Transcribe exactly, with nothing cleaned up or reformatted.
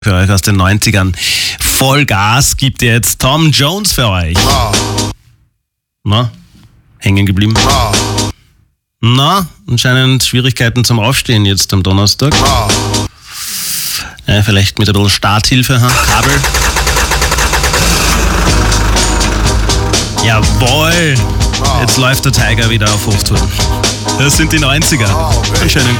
Für euch aus den neunzigern. Vollgas gibt jetzt Tom Jones für euch. Na, hängen geblieben. Na, anscheinend Schwierigkeiten zum Aufstehen jetzt am Donnerstag. Ja, vielleicht mit ein bisschen Starthilfe, ha? Kabel. Jawohl! Jetzt läuft der Tiger wieder auf Hochtouren. Das sind die neunziger. Einen schönen